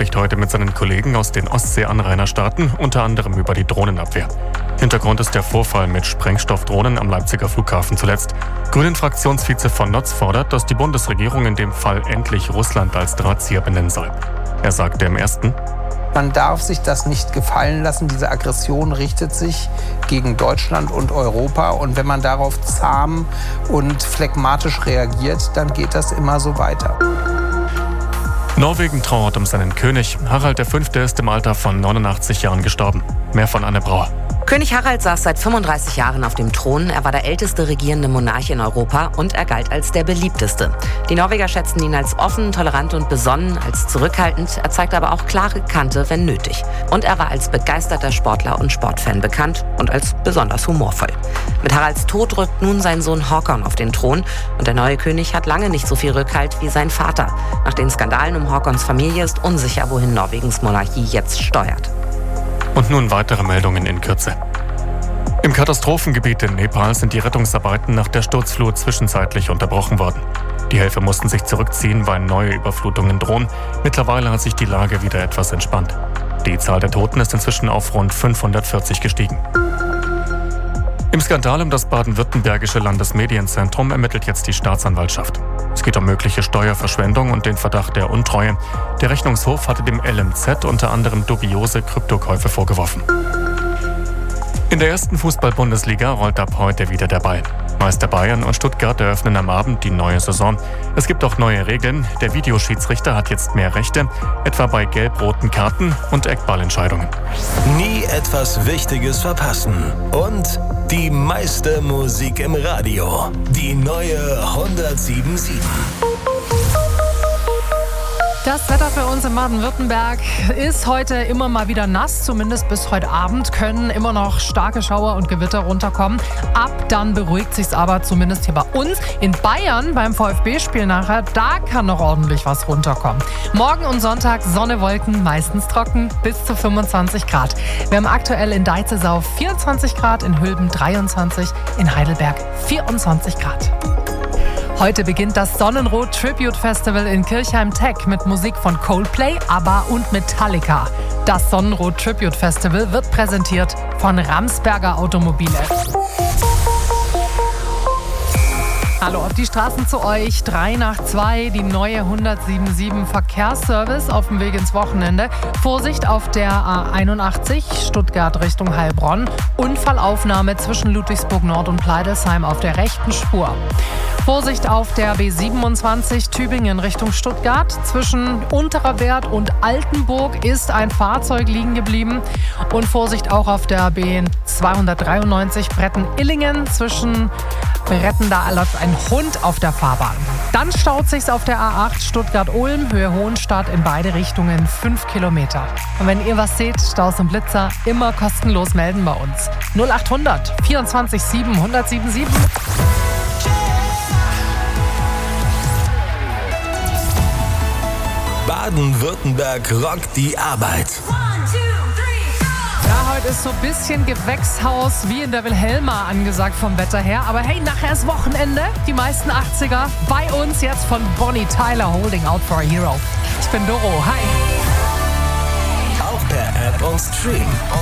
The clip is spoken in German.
spricht heute mit seinen Kollegen aus den Ostsee-Anrainerstaaten, unter anderem über die Drohnenabwehr. Hintergrund ist der Vorfall mit Sprengstoffdrohnen am Leipziger Flughafen zuletzt. Grünen-Fraktionsvize von Notz fordert, dass die Bundesregierung in dem Fall endlich Russland als Drahtzieher benennen soll. Er sagte im Ersten: Man darf sich das nicht gefallen lassen. Diese Aggression richtet sich gegen Deutschland und Europa. Und wenn man darauf zahm und phlegmatisch reagiert, dann geht das immer so weiter. Norwegen trauert um seinen König. Harald V. ist im Alter von 89 Jahren gestorben. Mehr von Anne Brauer. König Harald saß seit 35 Jahren auf dem Thron. Er war der älteste regierende Monarch in Europa und er galt als der beliebteste. Die Norweger schätzten ihn als offen, tolerant und besonnen, als zurückhaltend. Er zeigte aber auch klare Kante, wenn nötig. Und er war als begeisterter Sportler und Sportfan bekannt und als besonders humorvoll. Mit Haralds Tod rückt nun sein Sohn Håkon auf den Thron. Und der neue König hat lange nicht so viel Rückhalt wie sein Vater. Nach den Skandalen um Håkons Familie ist unsicher, wohin Norwegens Monarchie jetzt steuert. Und nun weitere Meldungen in Kürze. Im Katastrophengebiet in Nepal sind die Rettungsarbeiten nach der Sturzflut zwischenzeitlich unterbrochen worden. Die Helfer mussten sich zurückziehen, weil neue Überflutungen drohen. Mittlerweile hat sich die Lage wieder etwas entspannt. Die Zahl der Toten ist inzwischen auf rund 540 gestiegen. Im Skandal um das baden-württembergische Landesmedienzentrum ermittelt jetzt die Staatsanwaltschaft. Es geht um mögliche Steuerverschwendung und den Verdacht der Untreue. Der Rechnungshof hatte dem LMZ unter anderem dubiose Kryptokäufe vorgeworfen. In der ersten Fußball-Bundesliga rollt ab heute wieder der Ball. Meister Bayern und Stuttgart eröffnen am Abend die neue Saison. Es gibt auch neue Regeln. Der Videoschiedsrichter hat jetzt mehr Rechte, etwa bei gelb-roten Karten und Eckballentscheidungen. Nie etwas Wichtiges verpassen. Und die meiste Musik im Radio. Die neue 107.7. Das Wetter für uns in Baden-Württemberg ist heute immer mal wieder nass, zumindest bis heute Abend können immer noch starke Schauer und Gewitter runterkommen. Ab dann beruhigt sich's aber zumindest hier bei uns. In Bayern beim VfB-Spiel nachher, da kann noch ordentlich was runterkommen. Morgen und Sonntag Sonne, Wolken, meistens trocken, bis zu 25 Grad. Wir haben aktuell in Deizesau 24 Grad, in Hülben 23, in Heidelberg 24 Grad. Heute beginnt das Sonnenrot Tribute Festival in Kirchheim-Teck mit Musik von Coldplay, ABBA und Metallica. Das Sonnenrot Tribute Festival wird präsentiert von Ramsberger Automobile. Hallo auf die Straßen zu euch. 3 nach 2, die neue 107.7 Verkehrsservice auf dem Weg ins Wochenende. Vorsicht auf der A81 Stuttgart Richtung Heilbronn. Unfallaufnahme zwischen Ludwigsburg Nord und Pleidelsheim auf der rechten Spur. Vorsicht auf der B27 Tübingen Richtung Stuttgart. Zwischen Unterer Wert und Altenburg ist ein Fahrzeug liegen geblieben. Und Vorsicht auch auf der B293 Bretten-Illingen. Zwischen Bretten, da läuft ein Hund auf der Fahrbahn. Dann staut sich's auf der A8 Stuttgart-Ulm, Höhe Hohenstadt in beide Richtungen 5 Kilometer. Und wenn ihr was seht, Staus und Blitzer, immer kostenlos melden bei uns. 0800 24 7 107.7. Baden-Württemberg rockt die Arbeit. Ja, heute ist so ein bisschen Gewächshaus wie in der Wilhelma angesagt vom Wetter her. Aber hey, nachher ist Wochenende. Die meisten 80er bei uns jetzt von Bonnie Tyler, Holding Out for a Hero. Ich bin Doro, hi. Auch per App und Stream.